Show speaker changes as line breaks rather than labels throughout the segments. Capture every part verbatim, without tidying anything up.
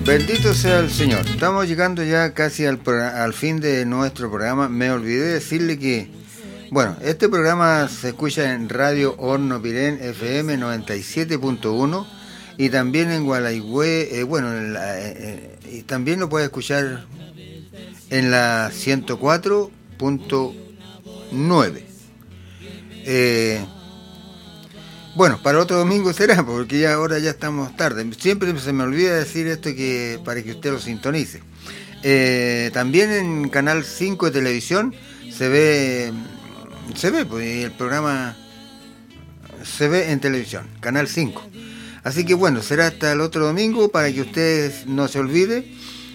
Bendito sea el Señor. Estamos llegando ya casi al, al fin de nuestro programa. Me olvidé decirle que, bueno, este programa se escucha en Radio Hornopirén F M noventa y siete punto uno y también en Gualaigüe, eh, bueno, en la, eh, y también lo puede escuchar en la ciento cuatro punto nueve. Eh, Bueno, para otro domingo será, porque ya ahora ya estamos tarde. Siempre se me olvida decir esto que para que usted lo sintonice. Eh, también en Canal cinco de televisión se ve, se ve, pues el programa se ve en televisión, Canal cinco. Así que bueno, será hasta el otro domingo para que usted no se olvide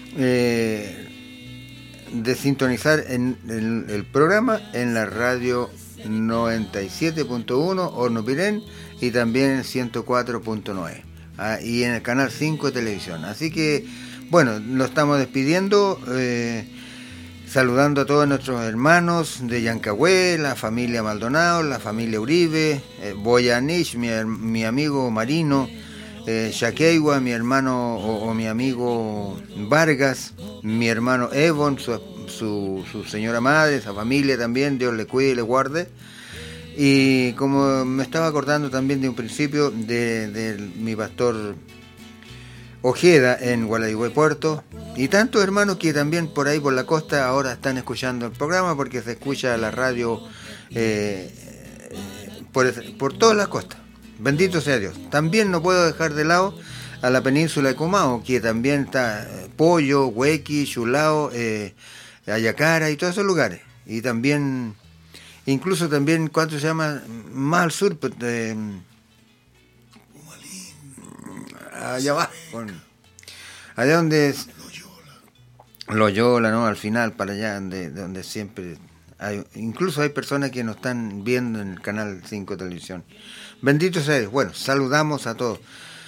eh, de sintonizar en el, el programa en la radio noventa y siete punto uno Hornopirén y también en ciento cuatro punto nueve ah, y en el canal cinco de televisión. Así que bueno, lo estamos despidiendo, eh, saludando a todos nuestros hermanos de Yancagüe, la familia Maldonado, la familia Uribe, eh, Boyanich, mi, mi amigo Marino, eh, Shaqueigua, mi hermano o, o mi amigo Vargas, mi hermano Evon, su, su, su señora madre, esa familia también, Dios le cuide y le guarde. Y como me estaba acordando también de un principio de, de mi pastor Ojeda en Gualaigüe Puerto, y tantos hermanos que también por ahí por la costa ahora están escuchando el programa porque se escucha la radio eh, por, por todas las costas. Bendito sea Dios. También no puedo dejar de lado a la península de Comao, que también está eh, Pollo, Huequi, Chulao, eh, Ayacara y todos esos lugares. Y también, incluso también, ¿cuánto se llama? Más al sur, eh, allá abajo, allá donde es Loyola, ¿no? Al final, para allá, donde, donde siempre hay, incluso hay personas que nos están viendo en el canal cinco de televisión. Bendito sea Dios. Bueno, saludamos a todos.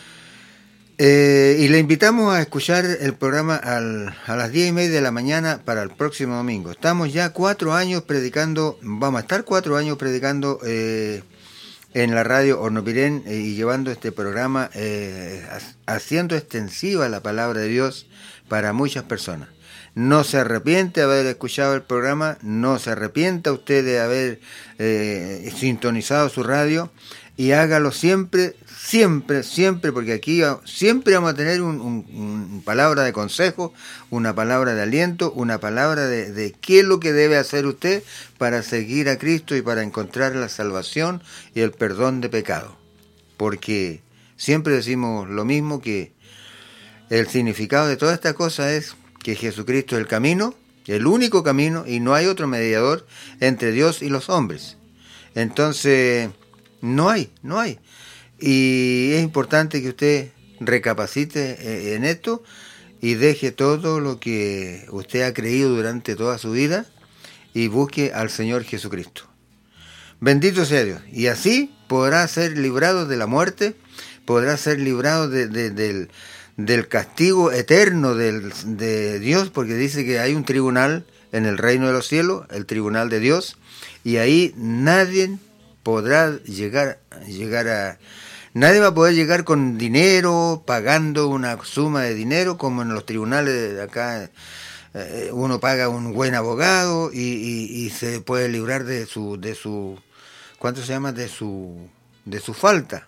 Eh, y le invitamos a escuchar el programa al, a las diez y media de la mañana para el próximo domingo. Estamos ya cuatro años predicando, vamos a estar cuatro años predicando eh, en la radio Hornopirén eh, y llevando este programa, eh, haciendo extensiva la palabra de Dios para muchas personas. No se arrepiente de haber escuchado el programa, no se arrepienta usted de haber eh, sintonizado su radio, y hágalo siempre, siempre, siempre, porque aquí siempre vamos a tener una un, un palabra de consejo, una palabra de aliento, una palabra de, de qué es lo que debe hacer usted para seguir a Cristo y para encontrar la salvación y el perdón de pecado. Porque siempre decimos lo mismo, que el significado de toda esta cosa es que Jesucristo es el camino, el único camino, y no hay otro mediador entre Dios y los hombres. Entonces, no hay, no hay. Y es importante que usted recapacite en esto y deje todo lo que usted ha creído durante toda su vida y busque al Señor Jesucristo. Bendito sea Dios. Y así podrá ser librado de la muerte, podrá ser librado de, de, del, del castigo eterno del, de Dios, porque dice que hay un tribunal en el reino de los cielos, el tribunal de Dios, y ahí nadie podrá llegar, llegar a... Nadie va a poder llegar con dinero, pagando una suma de dinero, como en los tribunales de acá. Eh, uno paga un buen abogado y, y, y se puede librar de su, de su, ¿cuánto se llama? De su, de su falta.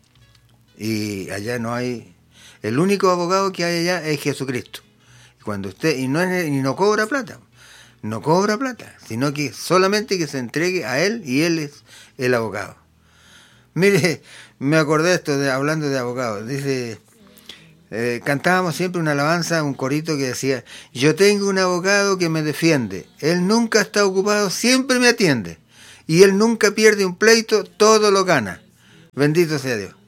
Y allá no hay, el único abogado que hay allá es Jesucristo. Cuando usted, y no es, y no cobra plata, no cobra plata, sino que solamente que se entregue a él y él es el abogado. Mire, me acordé esto de hablando de abogados. Dice, eh, cantábamos siempre una alabanza, un corito que decía: yo tengo un abogado que me defiende, él nunca está ocupado, siempre me atiende, y él nunca pierde un pleito, todo lo gana. Bendito sea Dios.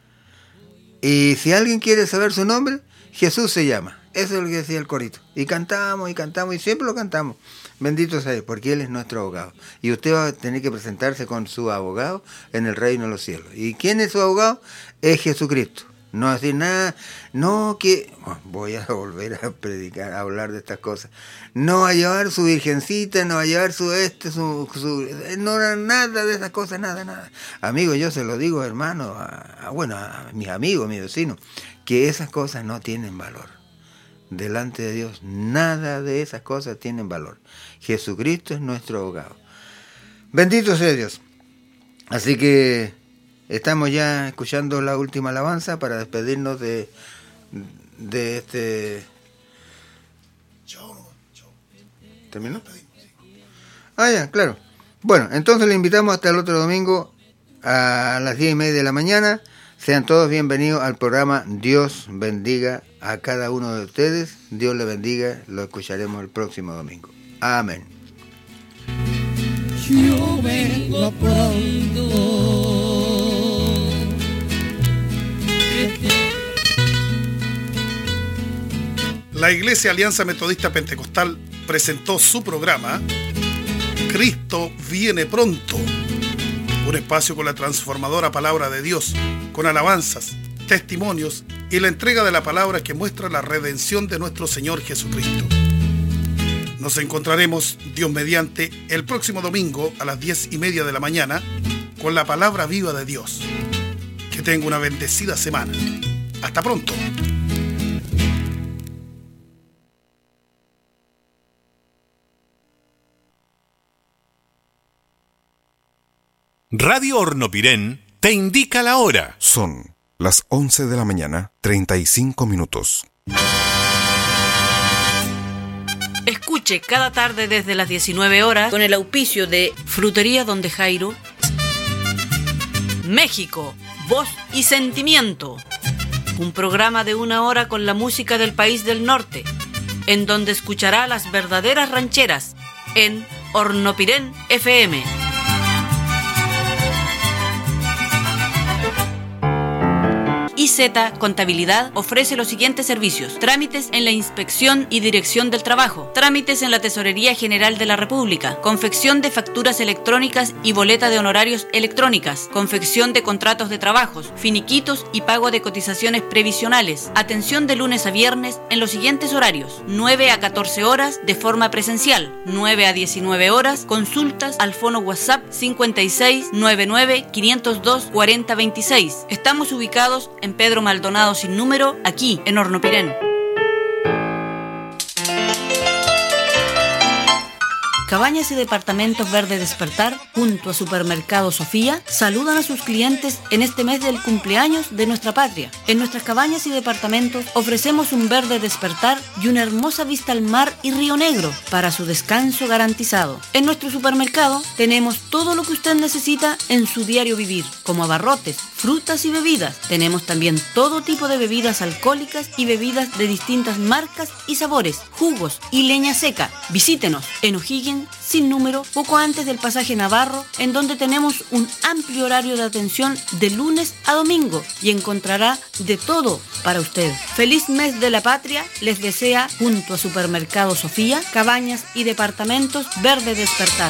Y si alguien quiere saber su nombre, Jesús se llama. Eso es lo que decía el corito. Y cantamos y cantamos y siempre lo cantamos. Bendito sea Dios, porque Él es nuestro abogado. Y usted va a tener que presentarse con su abogado en el reino de los cielos. ¿Y quién es su abogado? Es Jesucristo. No decir nada, no que... Bueno, voy a volver a predicar, a hablar de estas cosas. No va a llevar su virgencita, no va a llevar su este, su... su no, nada de esas cosas, nada, nada. Amigo, yo se lo digo, hermano, a, a, bueno, a mis amigos, a mis vecinos, que esas cosas no tienen valor. delante de Dios, nada de esas cosas tienen valor. Jesucristo es nuestro abogado. Bendito sea Dios. Así que estamos ya escuchando la última alabanza para despedirnos de, de este... ¿Terminó? Ah, ya, claro. Bueno, entonces le invitamos hasta el otro domingo a las diez y media de la mañana. Sean todos bienvenidos al programa. Dios bendiga a cada uno de ustedes. Dios le bendiga. Lo escucharemos el próximo domingo. Amén.
Yo vengo pronto.
La Iglesia Alianza Metodista Pentecostal presentó su programa Cristo viene pronto. Un espacio con la transformadora palabra de Dios, con alabanzas, testimonios y la entrega de la palabra que muestra la redención de nuestro Señor Jesucristo. Nos encontraremos, Dios mediante, el próximo domingo a las diez y media de la mañana con la palabra viva de Dios. Que tenga una bendecida semana. Hasta pronto.
Radio Hornopirén te indica la hora.
Son las once de la mañana, treinta y cinco minutos.
Escuche cada tarde desde las diecinueve horas con el auspicio de Frutería Donde Jairo, México, Voz y Sentimiento. Un programa de una hora con la música del país del norte, en donde escuchará las verdaderas rancheras en Hornopirén F M. I Z Contabilidad ofrece los siguientes servicios: trámites en la Inspección y Dirección del Trabajo, trámites en la Tesorería General de la República, confección de facturas electrónicas y boleta de honorarios electrónicas, confección de contratos de trabajos, finiquitos y pago de cotizaciones previsionales. Atención de lunes a viernes en los siguientes horarios: nueve a catorce horas de forma presencial, nueve a diecinueve horas, consultas al fono WhatsApp cincuenta y seis noventa y nueve quinientos dos cuarenta veintiséis. Estamos ubicados en Pedro Maldonado sin número, aquí en Hornopirén. Cabañas y Departamentos Verde Despertar, junto a Supermercado Sofía, saludan a sus clientes en este mes del cumpleaños de nuestra patria. En nuestras cabañas y departamentos ofrecemos un verde despertar y una hermosa vista al mar y Río Negro para su descanso garantizado. En nuestro supermercado tenemos todo lo que usted necesita en su diario vivir, como abarrotes, frutas y bebidas. Tenemos también todo tipo de bebidas alcohólicas y bebidas de distintas marcas y sabores, jugos y leña seca. Visítenos en O'Higgins sin número, poco antes del pasaje Navarro, en donde tenemos un amplio horario de atención de lunes a domingo y encontrará de todo para usted. Feliz mes de la patria les desea, junto a Supermercado Sofía, Cabañas y Departamentos Verde Despertar.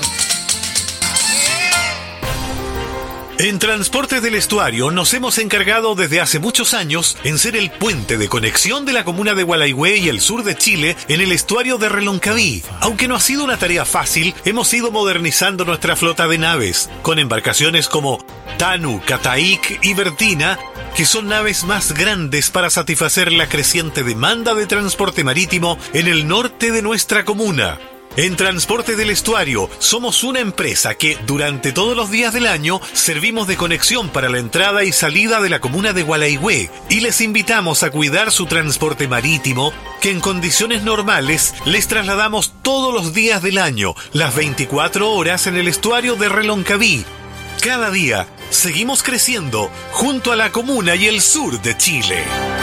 En Transportes del Estuario nos hemos encargado desde hace muchos años en ser el puente de conexión de la comuna de Gualaihue y el sur de Chile en el estuario de Reloncaví. Aunque no ha sido una tarea fácil, hemos ido modernizando nuestra flota de naves, con embarcaciones como Tanu, Cataik y Bertina, que son naves más grandes para satisfacer la creciente demanda de transporte marítimo en el norte de nuestra comuna. En Transporte del Estuario somos una empresa que durante todos los días del año servimos de conexión para la entrada y salida de la comuna de Gualaihue y les invitamos a cuidar su transporte marítimo, que en condiciones normales les trasladamos todos los días del año, las veinticuatro horas en el estuario de Reloncaví. Cada día seguimos creciendo junto a la comuna y el sur de Chile.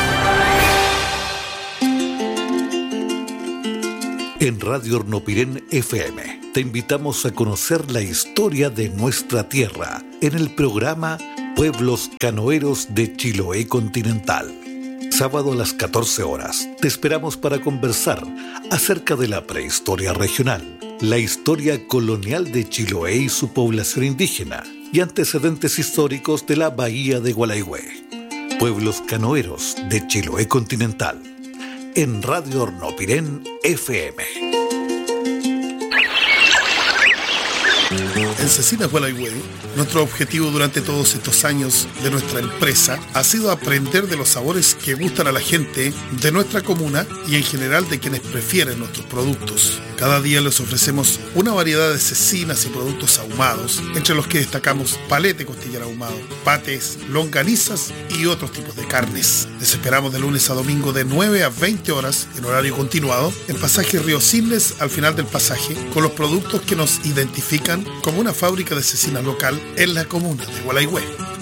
En Radio Hornopirén F M te invitamos a conocer la historia de nuestra tierra en el programa Pueblos Canoeros de Chiloé Continental. Sábado a las catorce horas te esperamos para conversar acerca de la prehistoria regional, la historia colonial de Chiloé y su población indígena y antecedentes históricos de la bahía de Gualaihue. Pueblos Canoeros de Chiloé Continental. En Radio Hornopirén F M.
En Cecinas Gualeguay, nuestro objetivo durante todos estos años de nuestra empresa ha sido aprender de los sabores que gustan a la gente de nuestra comuna y en general de quienes prefieren nuestros productos. Cada día les ofrecemos una variedad de cecinas y productos ahumados, entre los que destacamos palete costillar ahumado, pates, longanizas y otros tipos de carnes. Les esperamos de lunes a domingo de nueve a veinte horas en horario continuado en pasaje Río Cisnes, al final del pasaje, con los productos que nos identifican como una fábrica de cecina local en la comuna de Gualeguay.